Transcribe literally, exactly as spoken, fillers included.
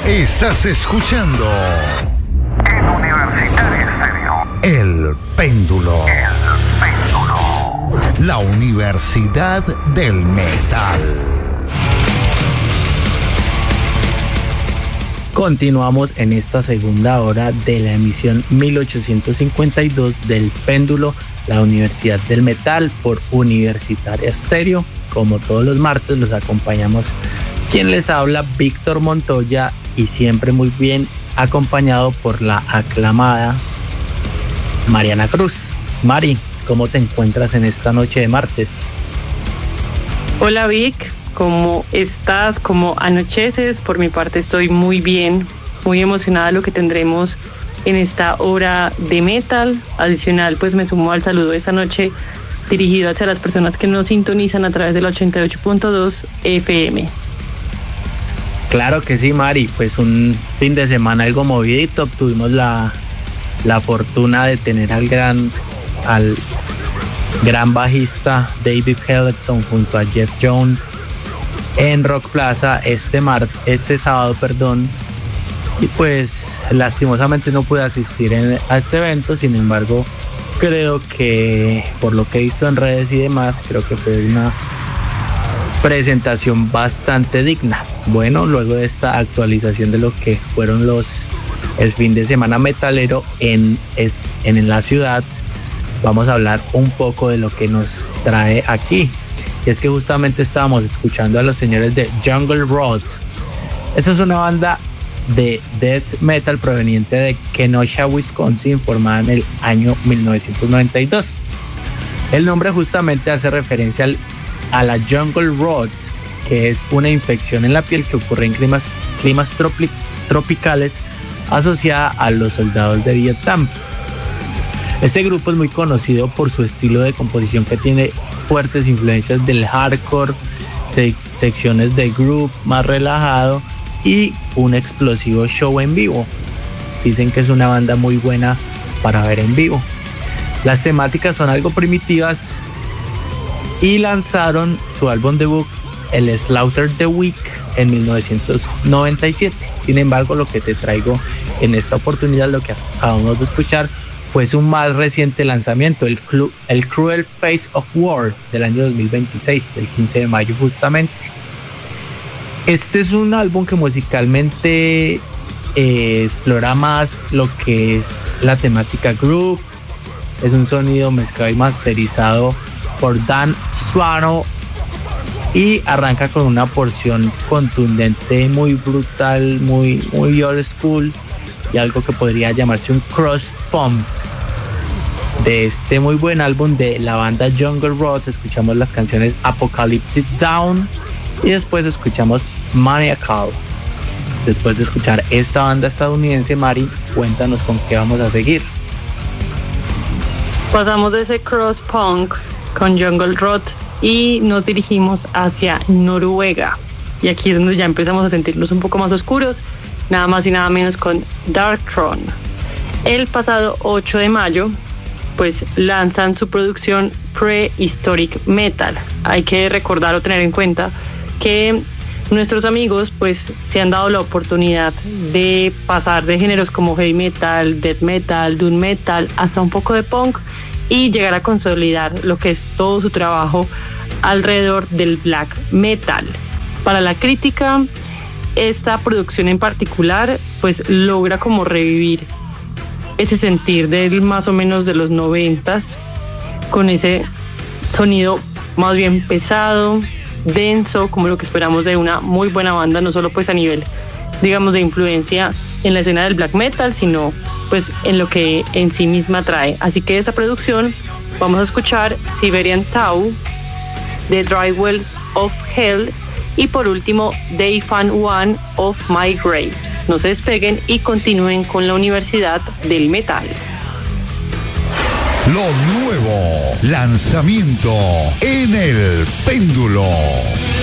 Estás escuchando en Universitario Estéreo El Péndulo. El Péndulo. La Universidad del Metal. Continuamos en esta segunda hora de la emisión mil ochocientos cincuenta y dos del Péndulo, la Universidad del Metal por Universitario Estéreo. Como todos los martes los acompañamos quien les habla, Víctor Montoya, y siempre muy bien acompañado por la aclamada Mariana Cruz. Mari, ¿cómo te encuentras en esta noche de martes? Hola Vic, ¿cómo estás? ¿Cómo anocheces? Por mi parte estoy muy bien, muy emocionada de lo que tendremos en esta hora de metal. Adicional, pues me sumo al saludo de esta noche dirigido hacia las personas que nos sintonizan a través del ochenta y ocho punto dos F M. Claro que sí, Mari, pues un fin de semana algo movidito. Tuvimos la, la fortuna de tener al gran, al gran bajista David Ellefson junto a Jeff Jones en Rock Plaza este, mar, este sábado, perdón. Y pues lastimosamente no pude asistir en, a este evento. Sin embargo, creo que por lo que he visto en redes y demás, creo que fue una presentación bastante digna. Bueno, luego de esta actualización de lo que fueron los el fin de semana metalero en, en la ciudad, vamos a hablar un poco de lo que nos trae aquí. Y es que justamente estábamos escuchando a los señores de Jungle Rot. Esta es una banda de death metal proveniente de Kenosha, Wisconsin, formada en el año mil novecientos noventa y dos. El nombre justamente hace referencia al a la Jungle Rot, que es una infección en la piel que ocurre en climas, climas tropi, tropicales asociada a los soldados de Vietnam. Este grupo es muy conocido por su estilo de composición que tiene fuertes influencias del hardcore, se, secciones de groove más relajado y un explosivo show en vivo. Dicen que es una banda muy buena para ver en vivo. Las temáticas son algo primitivas y lanzaron su álbum debut, el Slaughter the Weak, en mil novecientos noventa y siete. Sin embargo, lo que te traigo en esta oportunidad, lo que acabamos de escuchar, fue su más reciente lanzamiento, el, Cru- el Cruel Face of War, del año dos mil veintiséis, del quince de mayo justamente. Este es un álbum que musicalmente eh, explora más lo que es la temática groove. Es un sonido mezclado y masterizado por Dan Swano y arranca con una porción contundente, muy brutal, muy, muy old school y algo que podría llamarse un cross punk. De este muy buen álbum de la banda Jungle Rot escuchamos las canciones Apocalyptic Down y después escuchamos Maniacal. Después de escuchar esta banda estadounidense, Mari, cuéntanos con qué vamos a seguir. Pasamos de ese cross punk con Jungle Rot y nos dirigimos hacia Noruega. Y aquí es donde ya empezamos a sentirnos un poco más oscuros, nada más y nada menos con Darkthrone. El pasado ocho de mayo, pues lanzan su producción Prehistoric Metal. Hay que recordar o tener en cuenta que nuestros amigos pues se han dado la oportunidad de pasar de géneros como heavy metal, death metal, doom metal, hasta un poco de punk y llegar a consolidar lo que es todo su trabajo alrededor del black metal. Para la crítica, esta producción en particular pues logra como revivir ese sentir del más o menos de los noventas, con ese sonido más bien pesado, denso, como lo que esperamos de una muy buena banda, no solo pues a nivel, digamos, de influencia en la escena del black metal, sino pues en lo que en sí misma trae. Así que de esa producción vamos a escuchar Siberian Tau, The Dry Wells of Hell y por último Day Fan One of My Graves. No se despeguen y continúen con la Universidad del Metal. Lo nuevo, lanzamiento en El Péndulo.